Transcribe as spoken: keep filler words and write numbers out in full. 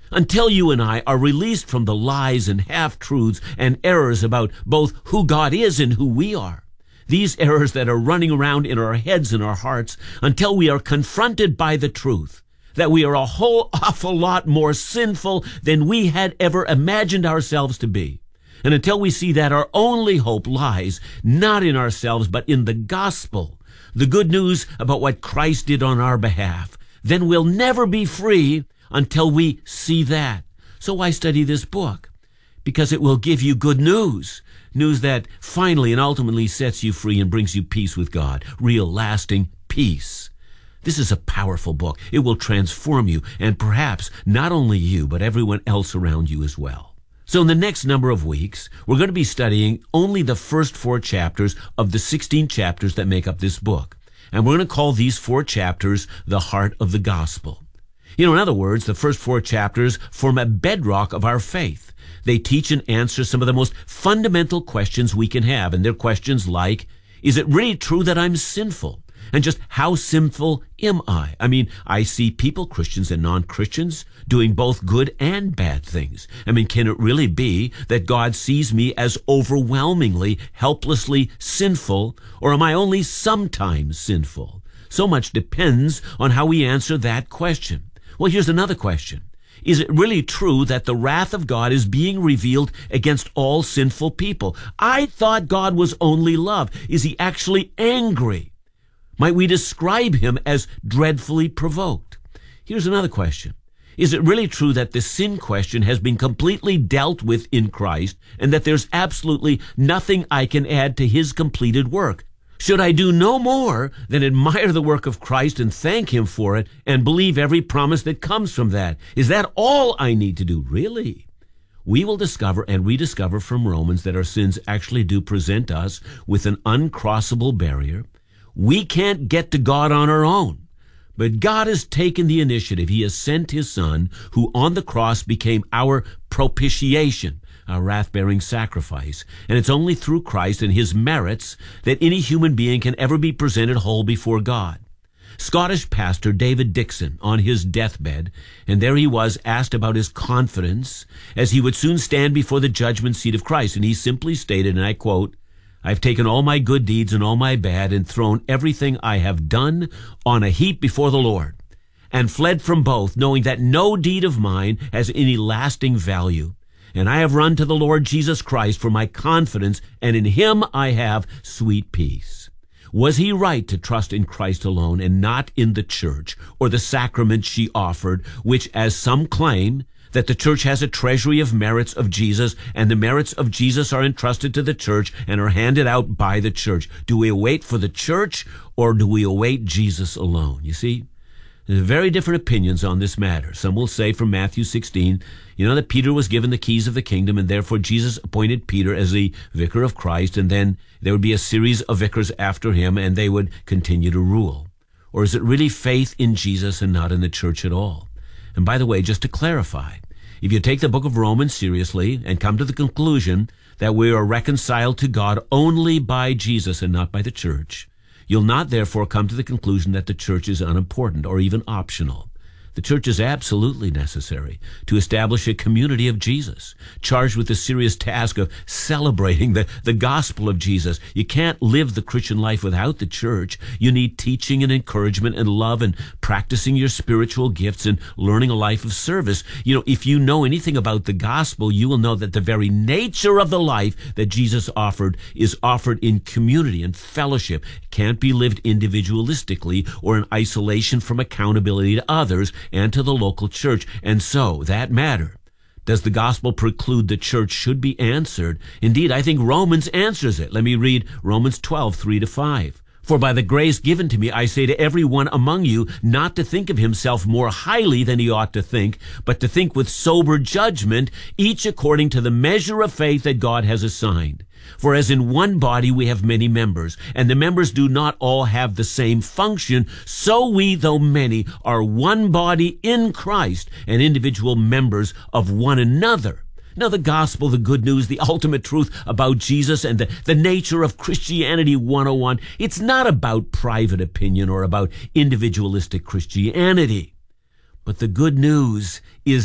Until you and I are released from the lies and half-truths and errors about both who God is and who we are, these errors that are running around in our heads and our hearts, until we are confronted by the truth that we are a whole awful lot more sinful than we had ever imagined ourselves to be, and until we see that our only hope lies not in ourselves but in the gospel, the good news about what Christ did on our behalf, then we'll never be free until we see that. So why study this book? Because it will give you good news. News that finally and ultimately sets you free and brings you peace with God. Real, lasting peace. This is a powerful book. It will transform you, and perhaps not only you, but everyone else around you as well. So in the next number of weeks, we're going to be studying only the first four chapters of the sixteen chapters that make up this book. And we're going to call these four chapters the heart of the gospel. You know, in other words, the first four chapters form a bedrock of our faith. They teach and answer some of the most fundamental questions we can have. And they're questions like, is it really true that I'm sinful? And just how sinful am I? I mean, I see people, Christians and non-Christians, doing both good and bad things. I mean, can it really be that God sees me as overwhelmingly, helplessly sinful, or am I only sometimes sinful? So much depends on how we answer that question. Well, here's another question. Is it really true that the wrath of God is being revealed against all sinful people? I thought God was only love. Is he actually angry? Might we describe him as dreadfully provoked? Here's another question. Is it really true that the sin question has been completely dealt with in Christ and that there's absolutely nothing I can add to his completed work? Should I do no more than admire the work of Christ and thank him for it and believe every promise that comes from that? Is that all I need to do? Really? We will discover and rediscover from Romans that our sins actually do present us with an uncrossable barrier. We can't get to God on our own, but God has taken the initiative. He has sent his Son, who on the cross became our propitiation, our wrath-bearing sacrifice. And it's only through Christ and his merits that any human being can ever be presented whole before God. Scottish pastor David Dixon, on his deathbed, and there he was asked about his confidence as he would soon stand before the judgment seat of Christ. And he simply stated, and I quote, I've taken all my good deeds and all my bad and thrown everything I have done on a heap before the Lord and fled from both, knowing that no deed of mine has any lasting value. And I have run to the Lord Jesus Christ for my confidence, and in him I have sweet peace. Was he right to trust in Christ alone and not in the church or the sacrament she offered, which, as some claim, that the church has a treasury of merits of Jesus, and the merits of Jesus are entrusted to the church and are handed out by the church? Do we wait for the church, or do we await Jesus alone? You see, there's very different opinions on this matter. Some will say from Matthew sixteen, you know, that Peter was given the keys of the kingdom, and therefore Jesus appointed Peter as the vicar of Christ, and then there would be a series of vicars after him, and they would continue to rule. Or is it really faith in Jesus and not in the church at all? And by the way, just to clarify, if you take the book of Romans seriously and come to the conclusion that we are reconciled to God only by Jesus and not by the church, you'll not therefore come to the conclusion that the church is unimportant or even optional. The church is absolutely necessary to establish a community of Jesus, charged with the serious task of celebrating the, the gospel of Jesus. You can't live the Christian life without the church. You need teaching and encouragement and love and practicing your spiritual gifts and learning a life of service. You know, if you know anything about the gospel, you will know that the very nature of the life that Jesus offered is offered in community and fellowship. It can't be lived individualistically or in isolation from accountability to others and to the local church. And so, that matter. Does the gospel preclude the church should be answered? Indeed, I think Romans answers it. Let me read Romans twelve, three to five. For by the grace given to me, I say to every one among you not to think of himself more highly than he ought to think, but to think with sober judgment, each according to the measure of faith that God has assigned. For as in one body we have many members, and the members do not all have the same function, so we, though many, are one body in Christ and individual members of one another. Now, the gospel, the good news, the ultimate truth about Jesus and the, the nature of Christianity one oh one, it's not about private opinion or about individualistic Christianity. But the good news is